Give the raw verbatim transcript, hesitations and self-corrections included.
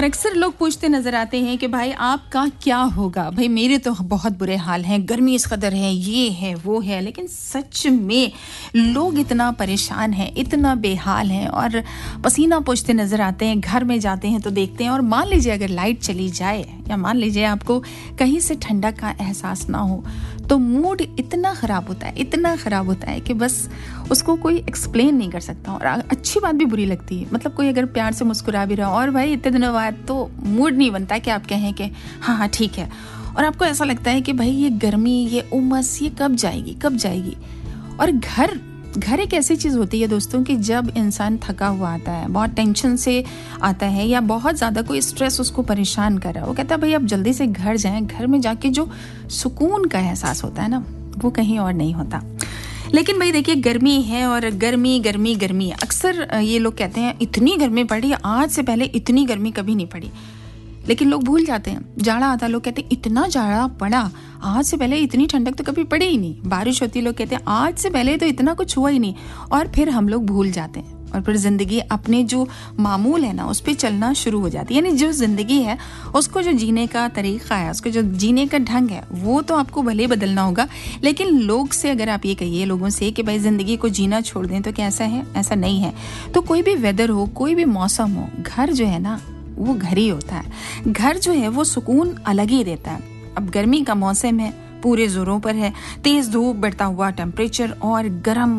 और अक्सर लोग पूछते नजर आते हैं कि भाई आपका क्या होगा। भाई मेरे तो बहुत बुरे हाल हैं, गर्मी इस कदर है, ये है वो है। लेकिन सच में लोग इतना परेशान हैं, इतना बेहाल हैं और पसीना पोंछते नजर आते हैं। घर में जाते हैं तो देखते हैं, और मान लीजिए अगर लाइट चली जाए या मान लीजिए आपको कहीं से ठंडक का एहसास ना हो तो मूड इतना ख़राब होता है, इतना ख़राब होता है कि बस उसको कोई एक्सप्लेन नहीं कर सकता। और अच्छी बात भी बुरी लगती है। मतलब कोई अगर प्यार से मुस्कुरा भी रहा और भाई इतने दिनों बाद तो मूड नहीं बनता कि आप कहें कि हाँ हाँ ठीक है, और आपको ऐसा लगता है कि भाई ये गर्मी, ये उमस, ये कब जाएगी कब जाएगी। और घर घर एक ऐसी चीज़ होती है दोस्तों कि जब इंसान थका हुआ आता है, बहुत टेंशन से आता है या बहुत ज़्यादा कोई स्ट्रेस उसको परेशान कर रहा है, वो कहता है भाई अब जल्दी से घर जाएं। घर में जाके जो सुकून का एहसास होता है ना, वो कहीं और नहीं होता। लेकिन भाई देखिए, गर्मी है और गर्मी गर्मी गर्मी अक्सर ये लोग कहते हैं इतनी गर्मी पड़ी, आज से पहले इतनी गर्मी कभी नहीं पड़ी। लेकिन लोग भूल जाते हैं। जाड़ा आता, लोग कहते हैं इतना जाड़ा पड़ा, आज से पहले इतनी ठंडक तो कभी पड़ी ही नहीं। बारिश होती, लोग कहते हैं आज से पहले तो इतना कुछ हुआ ही नहीं। और फिर हम लोग भूल जाते हैं और फिर ज़िंदगी अपने जो मामूल है ना उस पर चलना शुरू हो जाती है। यानी जो ज़िंदगी है उसको, जो जीने का तरीक़ा है, उसको जो जीने का ढंग है, वो तो आपको भले बदलना होगा। लेकिन लोग से अगर आप ये कहिए लोगों से कि भाई ज़िंदगी को जीना छोड़ दें तो क्या ऐसा है? ऐसा नहीं है। तो कोई भी वेदर हो, कोई भी मौसम हो, घर जो है ना वो घर ही होता है। घर जो है वो सुकून अलग ही देता है। अब गर्मी का मौसम है, पूरे जोरों पर है, तेज धूप, बढ़ता हुआ टेम्परेचर और गर्म